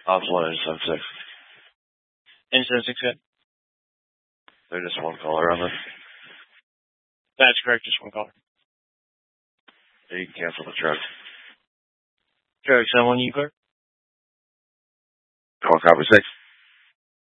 Ops 1 and 76. And 76 good? There's just one caller on this. That's correct, just one caller. You can cancel the truck. Truck 7-1, you clear? Call copy 6.